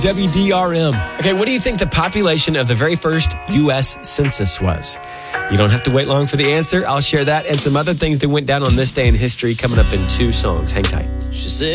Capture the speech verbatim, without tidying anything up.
W D R M. Okay, what do you think the population of the very first U S census was? You don't have to wait long for the answer. I'll share that and some other things that went down on this day in history coming up in two songs. Hang tight. She said